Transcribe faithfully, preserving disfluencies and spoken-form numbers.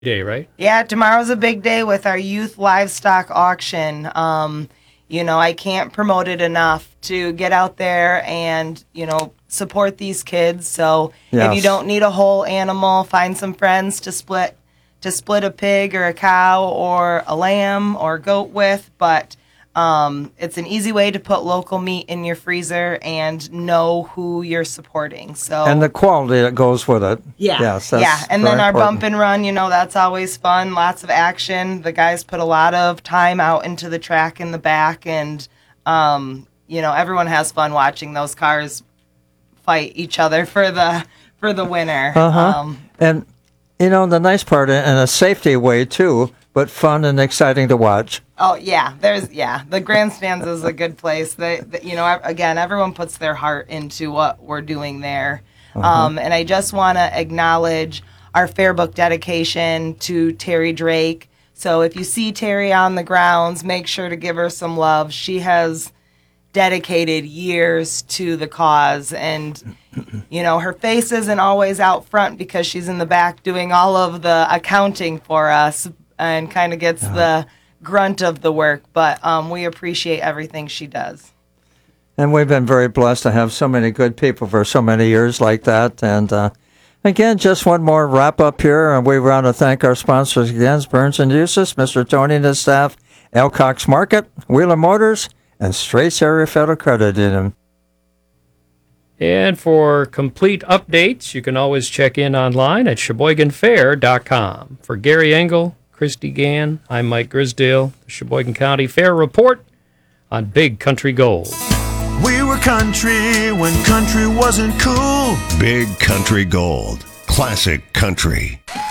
day, right? Yeah, tomorrow's a big day with our youth livestock auction. Um, you know, I can't promote it enough to get out there and, you know, support these kids. So Yes. if you don't need a whole animal, find some friends to split to split a pig or a cow or a lamb or goat with. But um, it's an easy way to put local meat in your freezer and know who you're supporting. So And the quality that goes with it. yeah, Yes, that's yeah, and very then our important. bump and run, you know, that's always fun. Lots of action. The guys put a lot of time out into the track in the back, and um, you know, everyone has fun watching those cars fight each other for the for the winner. Uh-huh. Um, And, you know, the nice part, in a safety way, too, but fun and exciting to watch. oh yeah, there's yeah, the grandstands is a good place. They, they you know, ev- again, everyone puts their heart into what we're doing there. Um, and I just want to acknowledge our fair book dedication to Terry Drake. So if you see Terry on the grounds, make sure to give her some love. She has dedicated years to the cause, and you know, her face isn't always out front because she's in the back doing all of the accounting for us and kind of gets the grunt of the work, but um, we appreciate everything she does. And we've been very blessed to have so many good people for so many years like that. And uh, again, just one more wrap up here. And we want to thank our sponsors again, Burns and Eustace, Mister Tony and his staff, Elcox Market, Wheeler Motors, and Straits Area Federal Credit Union. And for complete updates, you can always check in online at sheboygan fair dot com. For Gary Engel, Christy Gann, I'm Mike Grisdale, the Sheboygan County Fair Report on Big Country Gold. We were country when country wasn't cool. Big Country Gold. Classic country.